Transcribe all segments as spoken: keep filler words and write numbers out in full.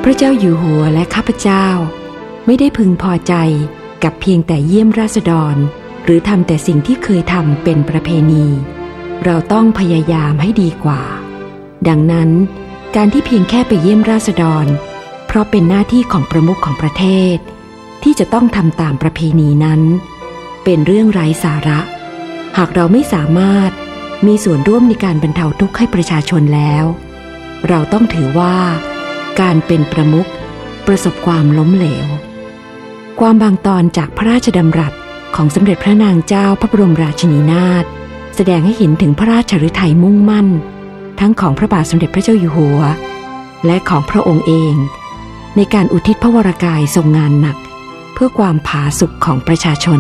พระเจ้าอยู่หัวและข้าพเจ้าไม่ได้พึงพอใจกับเพียงแต่เยี่ยมราษฎรหรือทำแต่สิ่งที่เคยทำเป็นประเพณีเราต้องพยายามให้ดีกว่าดังนั้นการที่เพียงแค่ไปเยี่ยมราษฎรเพราะเป็นหน้าที่ของประมุขของประเทศที่จะต้องทำตามประเพณีนั้นเป็นเรื่องไร้สาระหากเราไม่สามารถมีส่วนร่วมในการบรรเทาทุกข์ให้ประชาชนแล้วเราต้องถือว่าการเป็นประมุขประสบความล้มเหลวความบางตอนจากพระราชดำรัสของสมเด็จพระนางเจ้าพระบรมราชินีนาถแสดงให้เห็นถึงพระราชฤทัยมุ่งมั่นทั้งของพระบาทสมเด็จพระเจ้าอยู่หัวและของพระองค์เองในการอุทิศพระวรกายทรงงานหนักเพื่อความผาสุกของประชาชน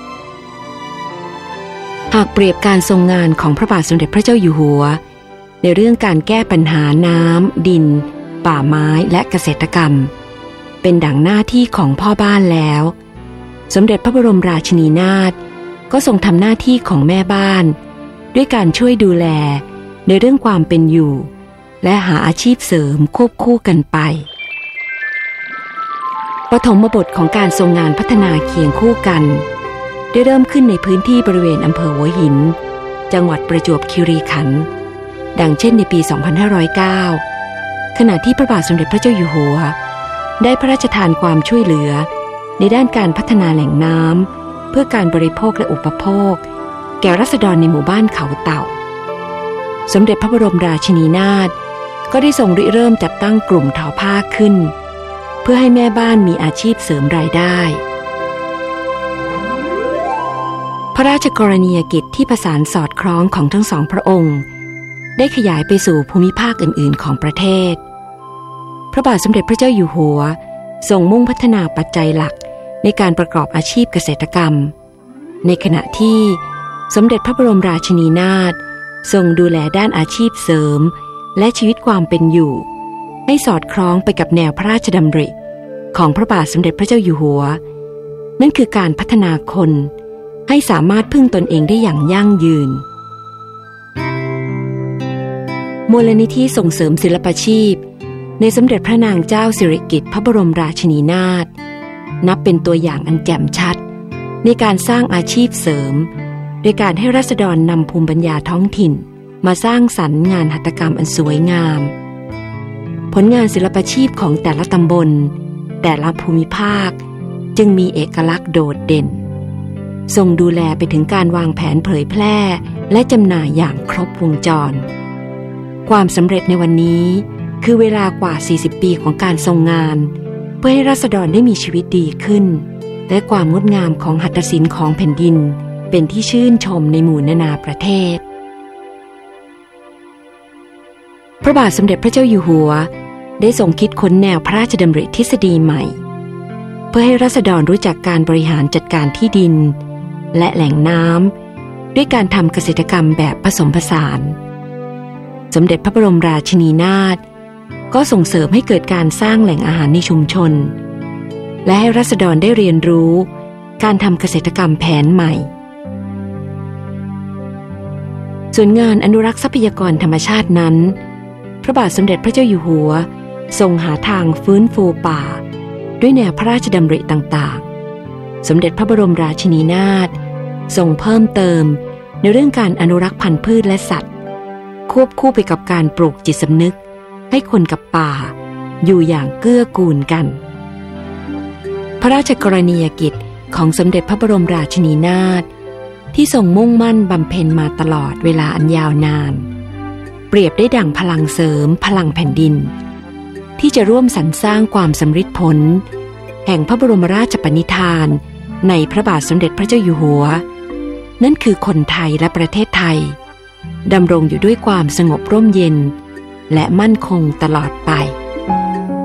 หากเปรียบการทรงงานของพระบาทสมเด็จพระเจ้าอยู่หัวในเรื่องการแก้ปัญหาน้ำดินป่าไม้และเกษตรกรรมเป็นดั่งหน้าที่ของพ่อบ้านแล้วสมเด็จพระบรมราชินีนาถก็ทรงทำหน้าที่ของแม่บ้านด้วยการช่วยดูแลในเรื่องความเป็นอยู่และหาอาชีพเสริมควบคู่กันไปปฐมบทของการทรงงานพัฒนาเคียงคู่กันได้เริ่มขึ้นในพื้นที่บริเวณอำเภอหัวหินจังหวัดประจวบคีรีขันธ์ดังเช่นในปี สองพันห้าร้อยเก้า ขณะที่พระบาทสมเด็จพระเจ้าอยู่หัวได้พระราชทานความช่วยเหลือในด้านการพัฒนาแหล่งน้ำเพื่อการบริโภคและอุปโภคแก่ราษฎรในหมู่บ้านเขาเต่าสมเด็จพระบรมราชินีนาถก็ได้ทรงริเริ่มจัดตั้งกลุ่มทอผ้าขึ้นเพื่อให้แม่บ้านมีอาชีพเสริมรายได้พระราชกรณียกิจที่ประสานสอดคล้องของทั้งสองพระองค์ได้ขยายไปสู่ภูมิภาคอื่นๆของประเทศพระบาทสมเด็จพระเจ้าอยู่หัวทรงมุ่งพัฒนาปัจจัยหลักในการประกอบอาชีพเกษตรกรรมในขณะที่สมเด็จพระบรมราชินีนาถทรงดูแลด้านอาชีพเสริมและชีวิตความเป็นอยู่ให้สอดคล้องไปกับแนวพระราชดำริของพระบาทสมเด็จพระเจ้าอยู่หัวนั่นคือการพัฒนาคนให้สามารถพึ่งตนเองได้อย่างยั่งยืนมูลนิธิส่งเสริมศิลปาชีพในสมเด็จพระนางเจ้าสิริกิติ์พระบรมราชินีนาถนับเป็นตัวอย่างอันแจ่มชัดในการสร้างอาชีพเสริมโดยการให้ราษฎรนำภูมิปัญญาท้องถิ่นมาสร้างสรรค์งานหัตถกรรมอันสวยงามผลงานศิลปาชีพของแต่ละตำบลแต่ละภูมิภาคจึงมีเอกลักษณ์โดดเด่นทรงดูแลไปถึงการวางแผนเผยแพร่และจำหน่ายอย่างครบวงจรความสำเร็จในวันนี้คือเวลากว่าสี่สิบปีของการทรงงานเพื่อให้ราษฎรได้มีชีวิตดีขึ้นและความงดงามของหัตถศิลป์ของแผ่นดินเป็นที่ชื่นชมในหมู่นานาประเทศพระบาทสมเด็จพระเจ้าอยู่หัวได้ทรงคิดค้นแนวพระราชดำริทฤษฎีใหม่เพื่อให้ราษฎรรู้จักการบริหารจัดการที่ดินและแหล่งน้ำด้วยการทำเกษตรกรรมแบบผสมผสานสมเด็จพระบรมราชินีนาถก็ส่งเสริมให้เกิดการสร้างแหล่งอาหารในชุมชนและให้ราษฎรได้เรียนรู้การทำเกษตรกรรมแผนใหม่ส่วนงานอนุรักษ์ทรัพยากรธรรมชาตินั้นพระบาทสมเด็จพระเจ้าอยู่หัวทรงหาทางฟื้นฟูป่าด้วยแนวพระราชดำริต่างๆสมเด็จพระบรมราชินีนาถทรงเพิ่มเติมในเรื่องการอนุรักษ์พันธุ์พืชและสัตว์ควบคู่ไปกับการปลูกจิตสำนึกให้คนกับป่าอยู่อย่างเกื้อกูลกันพระราชกรณียกิจของสมเด็จพระบรมราชินีนาถที่ทรงมุ่งมั่นบำเพ็ญมาตลอดเวลาอันยาวนานเปรียบได้ดั่งพลังเสริมพลังแผ่นดินที่จะร่วมสรรสร้างความสำฤทธิ์ผลแห่งพระบรมราชปณิธานในพระบาทสมเด็จพระเจ้าอยู่หัวนั่นคือคนไทยและประเทศไทยดำรงอยู่ด้วยความสงบร่มเย็นและมั่นคงตลอดไป